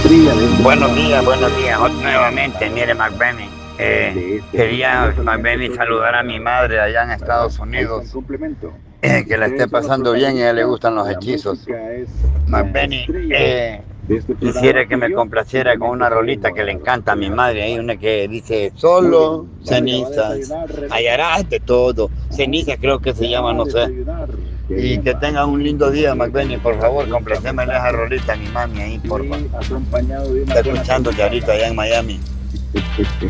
Buenos días, nuevamente, mire McBenny. Quería McBenny saludar a mi madre allá en Estados Unidos, que la esté pasando bien y a ella le gustan los hechizos. McBenny, quisiera que me complaciera con una rolita que le encanta a mi madre, hay una que dice solo cenizas, hallarás de todo, cenizas creo que se llama, no sé. Y que tengan un lindo día, McBenny, por favor, complacémele esa rolita a mi mami ahí, por favor. Está escuchándote ahorita allá en Miami.